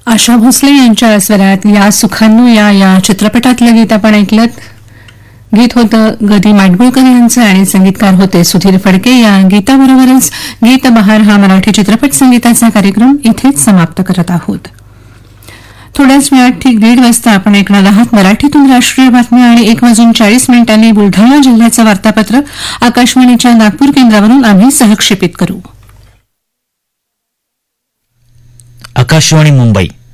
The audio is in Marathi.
आशा भोसले यांच्या स्वरात या सुखांनो या चित्रपटातलं गीत आपण ऐकलं. गीत होतं गदी माडगुळकर यांचं आणि संगीतकार होते सुधीर फडके. या गीताबरोबरच गीत बहार हा मराठी चित्रपट संगीताचा कार्यक्रम इथेच समाप्त करत आहोत. थोड्याच वेळात ठीक 1:30 वाजता आपण ऐकणार आहात मराठीतून राष्ट्रीय बातम्या आणि 1:40 बुलढाणा जिल्ह्याचं वार्तापत्र आकाशवाणीच्या नागपूर केंद्रावरून आम्ही सहक्षेपित करू. आकाशवाणी मुंबई